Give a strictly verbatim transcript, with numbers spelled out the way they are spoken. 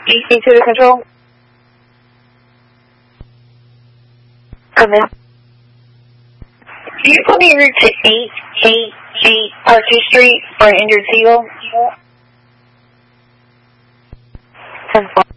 D C two to control. Come in. Can you put me route to eight eight eight Archer Street for an injured Seagull? ten four.